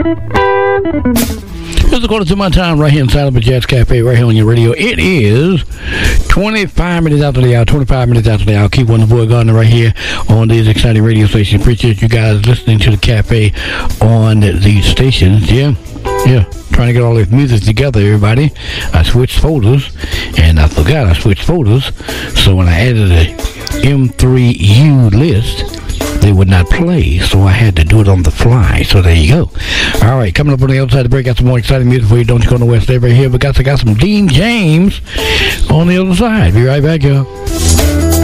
It's a quarter to my time right here inside of the Jazz Cafe, right here on your radio. It is 25 minutes after the hour, 25 minutes after the hour. Keep one the boy Gardner right here on these exciting radio stations. Appreciate you guys listening to the cafe on these stations. Yeah. Trying to get all this music together, everybody. I switched folders, and I forgot I switched folders. So when I added a M3U list, they would not play, so I had to do it on the fly. So there you go. All right, coming up on the other side of the break, got some more exciting music for you. Don't you go nowhere. Stay right here. We got some Dean James on the other side. Be right back, y'all.